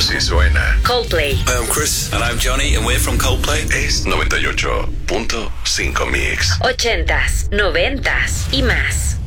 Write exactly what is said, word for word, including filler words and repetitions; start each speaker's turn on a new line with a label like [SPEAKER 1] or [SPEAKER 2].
[SPEAKER 1] Si suena.
[SPEAKER 2] Coldplay.
[SPEAKER 3] Hi, I'm Chris. And I'm Johnny, and we're from Coldplay.
[SPEAKER 1] Es noventa y ocho punto cinco Mix.
[SPEAKER 2] Ochentas, noventas y más.